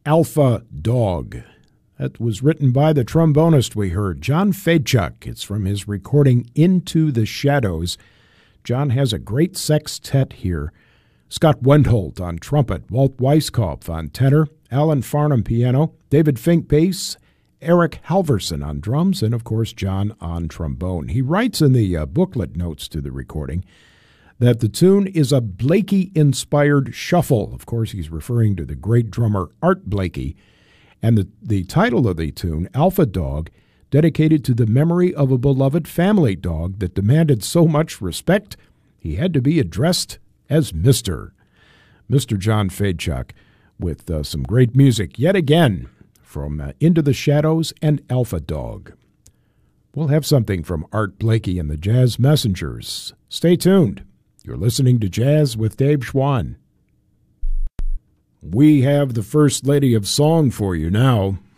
Alpha Dog. That was written by the trombonist we heard, John Fedchuk. It's from his recording Into the Shadows. John has a great sextet here. Scott Wendholt on trumpet, Walt Weiskopf on tenor, Alan Farnham piano, David Fink bass, Eric Halverson on drums, and of course John on trombone. He writes in the booklet notes to the recording that the tune is a Blakey-inspired shuffle. Of course, he's referring to the great drummer Art Blakey. And the title of the tune, Alpha Dog, dedicated to the memory of a beloved family dog that demanded so much respect, he had to be addressed as Mr. John Fedchuk, with some great music yet again from Into the Shadows and Alpha Dog. We'll have something from Art Blakey and the Jazz Messengers. Stay tuned. You're listening to Jazz with Dave Schwann. We have the First Lady of Song for you now.